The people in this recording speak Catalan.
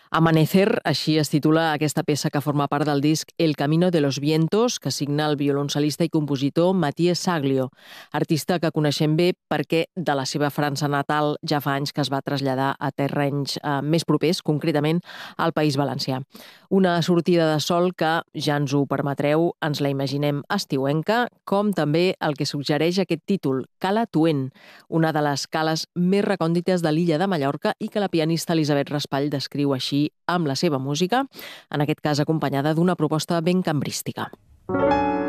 Amanecer, així es titula aquesta peça que forma part del disc El camino de los vientos, que signa el violoncel·lista i compositor Matías Saglio, artista que coneixem bé perquè de la seva França natal ja fa anys que es va traslladar a terrenys més propers, concretament al País Valencià. Una sortida de sol que, ja ens ho permetreu, ens la imaginem estiuenca, com també el que suggereix aquest títol, Cala Tuent, una de les cales més recòndites de l'illa de Mallorca i que la pianista Elisabet Raspall descriu així amb la seva música, en aquest cas acompanyada d'una proposta ben cambrística.